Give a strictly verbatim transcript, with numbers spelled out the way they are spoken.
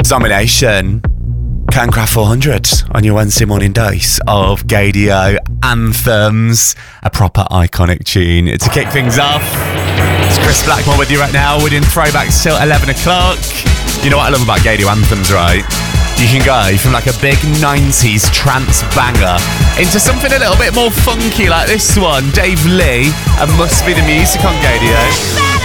Domination. Cancraft four hundred on your Wednesday morning dose of Gaydio anthems. A proper iconic tune. To kick things off, it's Chris Blackmore with you right now. We're doing throwbacks till eleven o'clock. You know what I love about Gaydio anthems, right? You can go from like a big nineties trance banger into something a little bit more funky like this one. Dave Lee and Must Be the Music on Gaydio.